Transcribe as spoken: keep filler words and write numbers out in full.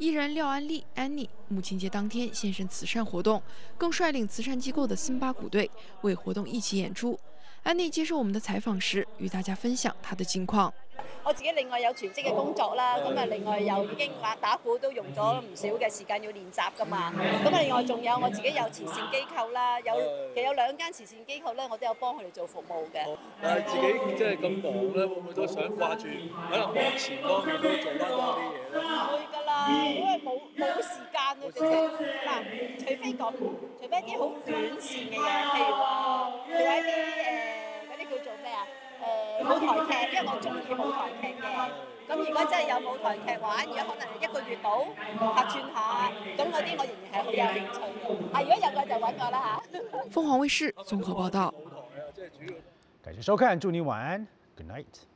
艺人廖安丽 Annie 母亲节当天现身慈善活动，更率领慈善機構的辛巴鼓隊为活動一起演出。安妮接受我們的採訪時，與大家分享她的近況。 我自己另外有全職嘅工作啦，咁啊另外又已經打打鼓都用咗唔少嘅時間要練習噶嘛。咁啊另外仲有我自己有慈善機構啦，有其實有兩間慈善機構咧，我都有幫佢哋做服務嘅。 但係自己即係咁忙咧，會唔會都想掛住可能幕前方面都做翻多啲嘢咧？ 唔會㗎啦，因為冇冇時間啊，直情嗱，除非講，除非啲好短線嘅嘢，譬如話譬如話一啲誒嗰啲叫做咩啊？誒、呃、舞台劇，因為我中意舞台劇嘅。咁如果真係有舞台劇玩，而家可能一個月到客串下，咁嗰啲我仍然係好有興趣嘅。啊，如果有嘅就揾我啦嚇。 鳳凰衛視綜合報道。 感謝收看，祝您晚安 ，Good night。